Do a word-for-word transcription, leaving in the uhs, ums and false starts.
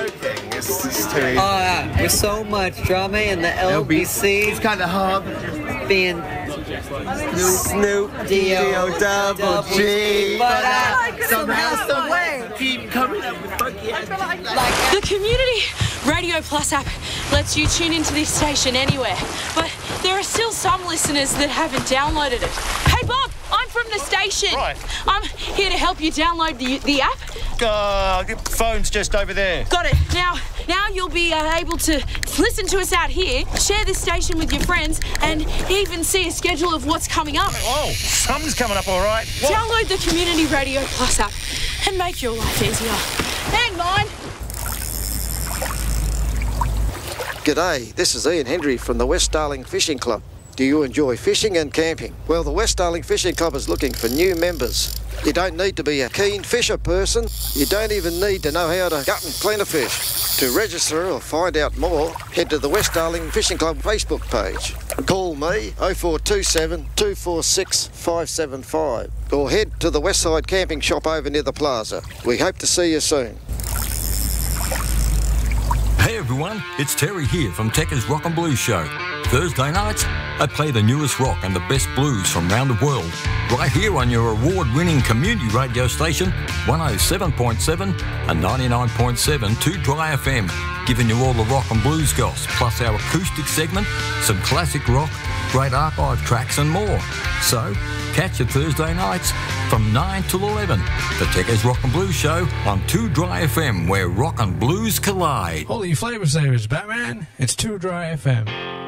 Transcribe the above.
joking. It's just too easy. Oh, yeah. With so much drama in the L B C. It's kind of hard. Being Snoop, D O double G. But uh, somehow, some way, keep coming up with funky ass like The Community Radio Plus app lets you tune into this station anywhere, but there are still some listeners that haven't downloaded it. Hey Bob, I'm from the station. Right. I'm here to help you download the the app. Uh, the phone's just over there. Got it. Now, now you'll be uh, able to listen to us out here, share this station with your friends, and even see a schedule of what's coming up. Oh, something's coming up all right. What? Download the Community Radio Plus app and make your life easier. And mine. G'day, this is Ian Hendry from the West Darling Fishing Club. Do you enjoy fishing and camping? Well, the West Darling Fishing Club is looking for new members. You don't need to be a keen fisher person. You don't even need to know how to gut and clean a fish. To register or find out more, head to the West Darling Fishing Club Facebook page. Call me oh four two seven, two four six, five seven five or head to the Westside Camping Shop over near the plaza. We hope to see you soon. Hey everyone, it's Terry here from Tekka's Rock and Blues Show. Thursday nights, I play the newest rock and the best blues from around the world, right here on your award-winning community radio station, one oh seven point seven and ninety-nine point seven two Dry F M, giving you all the rock and blues goss, plus our acoustic segment, some classic rock, great archive tracks and more. So, catch it Thursday nights from nine till eleven, the Tekka's Rock and Blues Show on two Dry F M, where rock and blues collide. Holy flavor savers, Batman. It's two Dry F M.